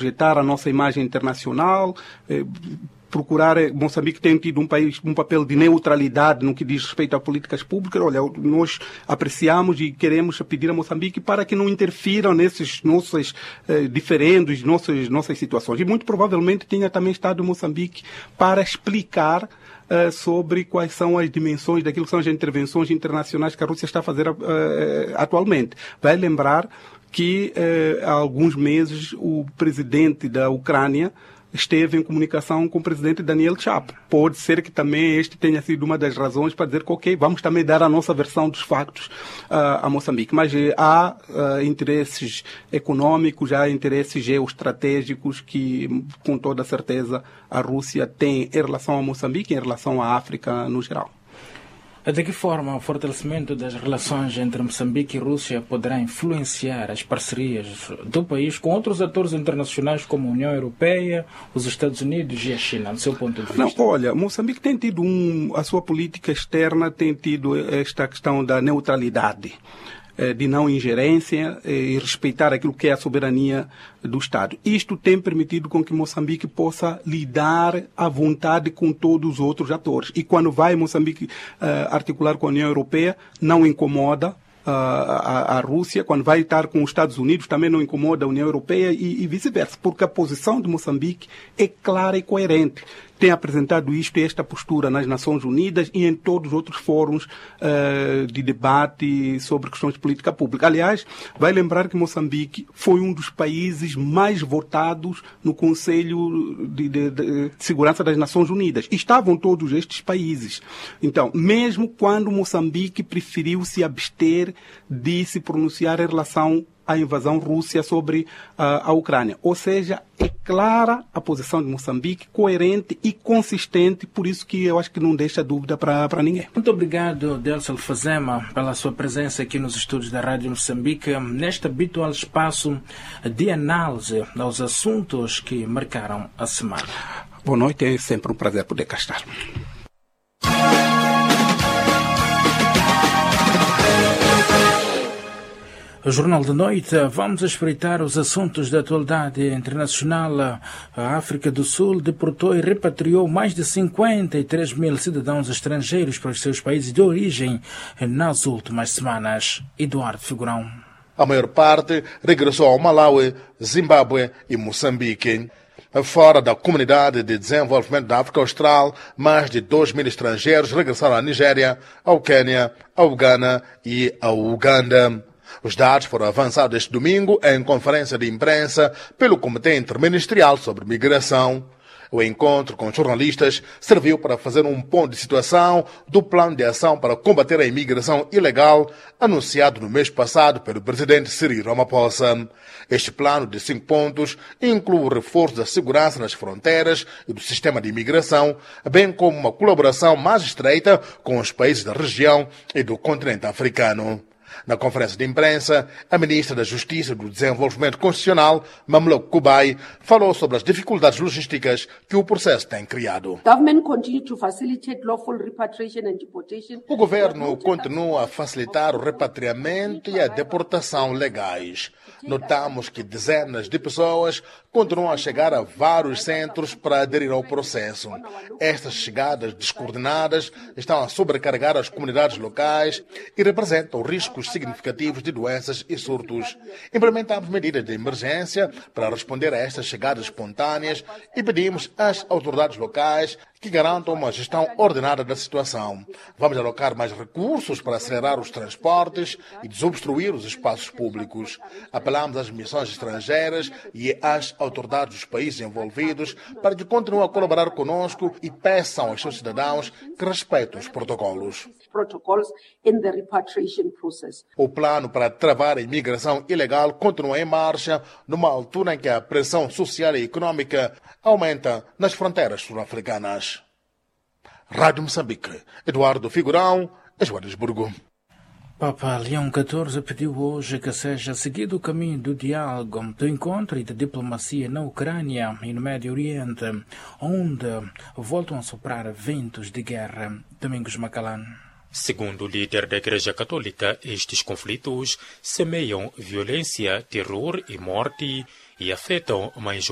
projetar a nossa imagem internacional, procurar. Moçambique tem tido um papel de neutralidade no que diz respeito a políticas públicas. Olha, nós apreciamos e queremos pedir a Moçambique para que não interfiram nesses nossos diferendos, nossas situações. E muito provavelmente tenha também estado em Moçambique para explicar sobre quais são as dimensões daquilo que são as intervenções internacionais que a Rússia está a fazer atualmente. Vai lembrar que há alguns meses o presidente da Ucrânia esteve em comunicação com o presidente Daniel Chapo. Pode ser que também este tenha sido uma das razões para dizer que, ok, vamos também dar a nossa versão dos factos a Moçambique. Mas há interesses econômicos, há interesses geoestratégicos que, com toda certeza, a Rússia tem em relação a Moçambique e em relação à África no geral. De que forma o fortalecimento das relações entre Moçambique e Rússia poderá influenciar as parcerias do país com outros atores internacionais como a União Europeia, os Estados Unidos e a China, do seu ponto de vista? Não, olha, Moçambique tem tido a sua política externa tem tido esta questão da neutralidade, de não ingerência e respeitar aquilo que é a soberania do Estado. Isto tem permitido com que Moçambique possa lidar à vontade com todos os outros atores. E quando vai Moçambique articular com a União Europeia, não incomoda a Rússia. Quando vai estar com os Estados Unidos, também não incomoda a União Europeia e vice-versa, porque a posição de Moçambique é clara e coerente. Tem apresentado esta postura nas Nações Unidas e em todos os outros fóruns de debate sobre questões de política pública. Aliás, vai lembrar que Moçambique foi um dos países mais votados no Conselho de Segurança das Nações Unidas. E estavam todos estes países. Então, mesmo quando Moçambique preferiu se abster de se pronunciar em relação à invasão russa sobre a Ucrânia. Ou seja, é clara a posição de Moçambique, coerente e consistente, por isso que eu acho que não deixa dúvida para ninguém. Muito obrigado, Delcio Alfazema, pela sua presença aqui nos estúdios da Rádio Moçambique, neste habitual espaço de análise aos assuntos que marcaram a semana. Boa noite, é sempre um prazer poder cá estar. O Jornal de Noite, vamos espreitar os assuntos da atualidade internacional. A África do Sul deportou e repatriou mais de 53 mil cidadãos estrangeiros para os seus países de origem nas últimas semanas. Eduardo Figurão. A maior parte regressou ao Malawi, Zimbábue e Moçambique. Fora da Comunidade de Desenvolvimento da África Austral, mais de 2 mil estrangeiros regressaram à Nigéria, ao Quênia, ao Ghana e ao Uganda. Os dados foram avançados este domingo em conferência de imprensa pelo Comitê Interministerial sobre Migração. O encontro com jornalistas serviu para fazer um ponto de situação do plano de ação para combater a imigração ilegal anunciado no mês passado pelo presidente Cyril Ramaphosa. Este plano de 5 pontos inclui o reforço da segurança nas fronteiras e do sistema de imigração, bem como uma colaboração mais estreita com os países da região e do continente africano. Na conferência de imprensa, a ministra da Justiça e do Desenvolvimento Constitucional, Mamlok Kubai, falou sobre as dificuldades logísticas que o processo tem criado. O governo continua a facilitar o repatriamento e a deportação legais. Notamos que dezenas de pessoas continuam a chegar a vários centros para aderir ao processo. Estas chegadas descoordenadas estão a sobrecarregar as comunidades locais e representam riscos significativos de doenças e surtos. Implementamos medidas de emergência para responder a estas chegadas espontâneas e pedimos às autoridades locais que garantam uma gestão ordenada da situação. Vamos alocar mais recursos para acelerar os transportes e desobstruir os espaços públicos. Apelamos às missões estrangeiras e às autoridades dos países envolvidos para que continuem a colaborar conosco e peçam aos seus cidadãos que respeitem os protocolos. O plano para travar a imigração ilegal continua em marcha numa altura em que a pressão social e econômica aumenta nas fronteiras sul-africanas. Rádio Moçambique, Eduardo Figurão, Joanesburgo. Papa Leão XIV pediu hoje que seja seguido o caminho do diálogo, do encontro e da diplomacia na Ucrânia e no Médio Oriente, onde voltam a soprar ventos de guerra. Domingos Macalán. Segundo o líder da Igreja Católica, estes conflitos semeiam violência, terror e morte e afetam mais